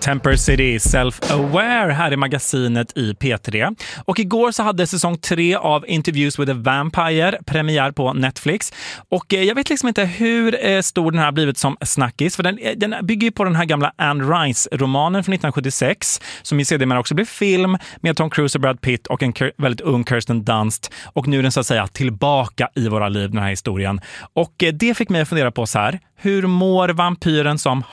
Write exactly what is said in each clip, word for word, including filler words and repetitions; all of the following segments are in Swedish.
Temper City Self-Aware här i magasinet i P tre. Och igår så hade säsong tre av Interviews with a Vampire premiär på Netflix. Och eh, jag vet liksom inte hur eh, stor den här har blivit som snackis. För den, eh, den bygger ju på den här gamla Anne Rice-romanen från nittonhundrasjuttiosex. Som i sedermera också blev film med Tom Cruise och Brad Pitt och en kir- väldigt ung Kirsten Dunst. Och nu är den så att säga tillbaka i våra liv, den här historien. Och eh, det fick mig att fundera på så här. Hur mår vampyren som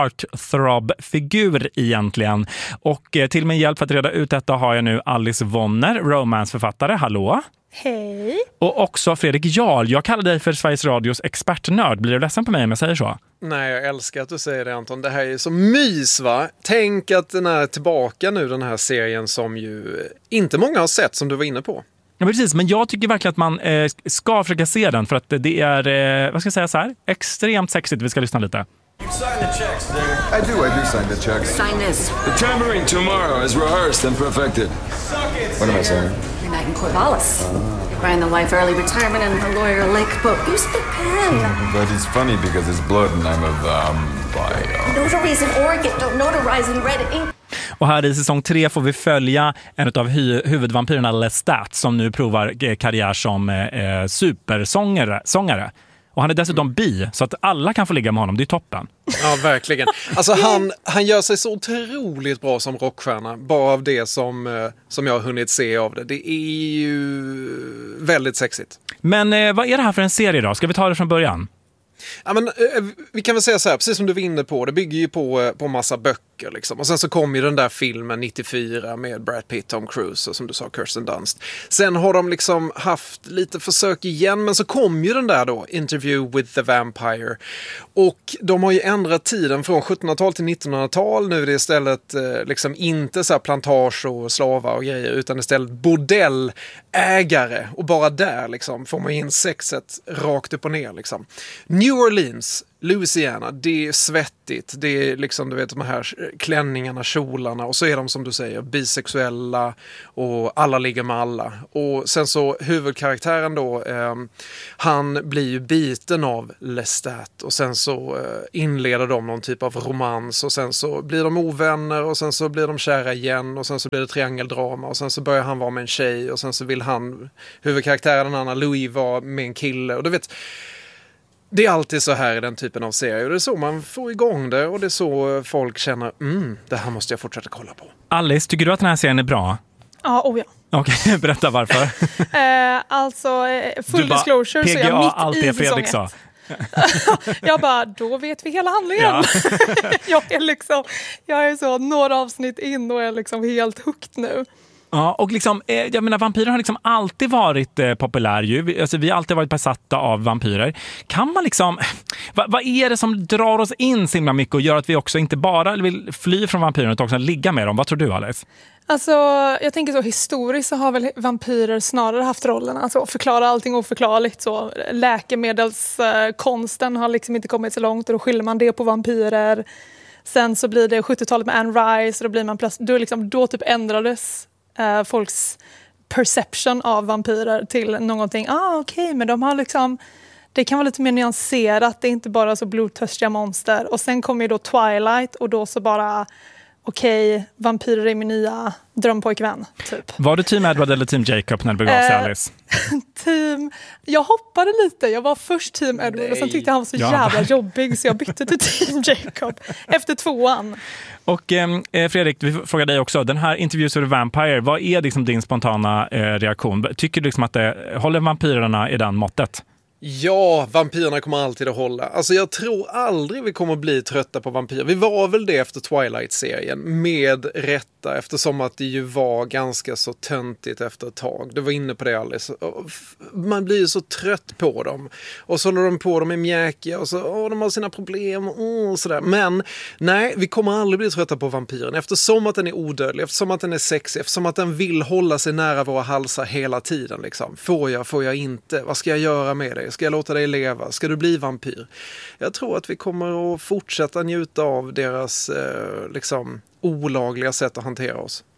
heartthrob-figur egentligen? Och eh, till min hjälp för att reda ut detta har jag nu Alice Wonner, romansförfattare. Hallå! Hej! Och också Fredrik Jarl. Jag kallar dig för Sveriges Radios expertnörd. Blir du ledsen på mig om jag säger så? Nej, jag älskar att du säger det, Anton. Det här är så mys, va? Tänk att den är tillbaka nu, den här serien som ju inte många har sett, som du var inne på. Ja, precis. Men jag tycker verkligen att man eh, ska försöka se den för att det är, eh, vad ska jag säga så här, extremt sexigt. Vi ska lyssna lite. You sign the checks, Digger. I do, I do sign the checks. Sign this. The tambourine tomorrow is rehearsed and perfected. What am I saying? You're knight in Corvallis. You're buying the wife early retirement and the lawyer a lake boat. Use the pen. But it's funny because it's blood and I'm a vampire. Notarize in Oregon. Don't notarize in red ink. Och här i säsong tre får vi följa en av hu- huvudvampyrerna Lestat som nu provar eh, karriär som eh, supersångare. Sångare. Och han är dessutom bi, så att alla kan få ligga med honom. Det är toppen. Ja, verkligen. Alltså han, han gör sig så otroligt bra som rockstjärna. Bara av det som, som jag har hunnit se av det. Det är ju väldigt sexigt. Men eh, vad är det här för en serie då? Ska vi ta det från början? Ja, men, vi kan väl säga så här, precis som du var inne på, det bygger ju på, på massa böcker liksom. Och sen så kom ju den där filmen nittiofyra med Brad Pitt, Tom Cruise och som du sa Kirsten Dunst. Sen har de liksom haft lite försök igen, men så kom ju den där då, Interview with the Vampire. Och de har ju ändrat tiden från sjuttonhundratal till nittonhundratal. Nu är det istället eh, liksom inte så här plantage och slavar och grejer, utan istället bordellägare. Och bara där liksom får man in sexet rakt upp och ner liksom. New Orleans, Louisiana, det är svettigt. Det är liksom, du vet, de här klänningarna, kjolarna. Och så är de, som du säger, bisexuella. Och alla ligger med alla. Och sen så huvudkaraktären då, eh, han blir ju biten av Lestat. Och sen så eh, inleder de någon typ av romans. Och sen så blir de ovänner. Och sen så blir de kära igen. Och sen så blir det triangeldrama. Och sen så börjar han vara med en tjej. Och sen så vill han, huvudkaraktären Anna Louis, vara med en kille. Och du vet... Det är alltid så här i den typen av serier. Och det är så man får igång det. Och det är så folk känner, mm, det här måste jag fortsätta kolla på. Alice, tycker du att den här serien är bra? Ja, oh ja. Okej, okay, berätta varför. eh, alltså, full bara, disclosure P G A, så jag mitt allt i det Fredrik säsong sa. Jag bara, då vet vi hela handlingen. Ja. jag är liksom, jag är så några avsnitt in och är liksom helt hooked nu. Ja, och liksom, eh, jag menar, vampyrer har liksom alltid varit eh, populär ju. Vi, alltså, vi har alltid varit besatta av vampyrer. Kan man liksom, vad va är det som drar oss in så himla mycket och gör att vi också inte bara vill fly från vampyrer utan också ligga med dem? Vad tror du, Alice? Alltså, jag tänker så historiskt så har väl vampyrer snarare haft rollen alltså att förklara allting oförklarligt. Så läkemedelskonsten har liksom inte kommit så långt och då skyller man det på vampyrer. Sen så blir det sjuttiotalet med Anne Rice och då blir man plötsligt, då, liksom, då typ ändrades Uh, folks perception av vampyrer till någonting, ah okej, okay, men de har liksom, det kan vara lite mer nyanserat, det är inte bara så blodtörstiga monster. Och sen kommer ju då Twilight och då så bara, okej, okay, vampyrer är min nya drömpojkvän, typ. Var du team Edward eller team Jacob när det begav sig, uh, Alice? team, jag hoppade lite, jag var först team Edward. Nej. Och sen tyckte han var så ja. jävla jobbig så jag bytte till team Jacob efter tvåan. Och eh, Fredrik, vi frågar dig också, den här Interviews with a Vampire, vad är liksom din spontana eh, reaktion? Tycker du liksom att det håller vampyrerna i den måttet? Ja, vampyrerna kommer alltid att hålla. Alltså jag tror aldrig vi kommer att bli trötta på vampyrer. Vi var väl det efter Twilight-serien med rätta, eftersom att det ju var ganska så töntigt efter ett tag. Du var inne på det, Alice. Man blir ju så trött på dem. Och så håller de på, de är mjäkiga och så, åh, de har sina problem och sådär. Men nej, vi kommer aldrig bli trötta på vampyren eftersom att den är odödlig, eftersom att den är sexig, eftersom att den vill hålla sig nära våra halsar hela tiden. Liksom. Får jag, får jag inte? Vad ska jag göra med dig? Ska jag låta dig leva? Ska du bli vampyr? Jag tror att vi kommer att fortsätta njuta av deras eh, liksom olagliga sätt att hantera oss.